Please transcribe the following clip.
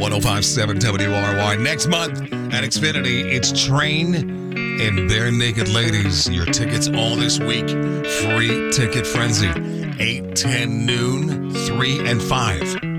1057 WRY. Next month at Xfinity, it's Train and Bare Naked Ladies. Your tickets all this week. Free ticket frenzy. 8, 10, noon, 3, and 5.